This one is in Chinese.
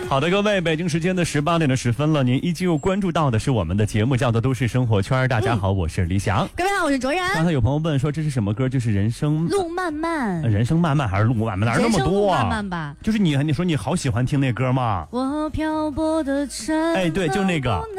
好的，各位，北京时间的18点10分了，您依旧关注到的是我们的节目，叫做《都市生活圈》。大家好，我是李想。 各位好，我是卓然。 刚才有朋友问说这是什么歌？就是人生路漫漫， 人生漫漫还是路漫漫？哪那么多啊？ 人生路漫漫吧。 就是你说你好喜欢听那歌吗？ 我漂泊的城。 哎，对，就那个。